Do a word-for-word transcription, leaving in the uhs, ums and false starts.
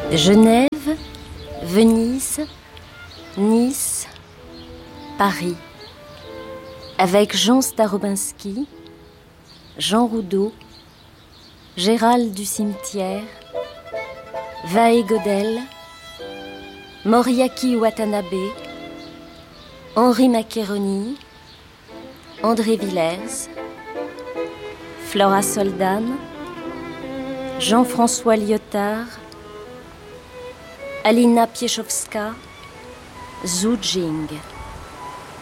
Genève, Venise, Nice, Paris. Avec Jean Starobinski, Jean Roudot, Gérald du Cimetière, Vae Godel, Moriaki Watanabe, Henri Maccheroni, André Villers, Flora Soldan, Jean-François Lyotard, Alina Piechowska, Zhu Jing.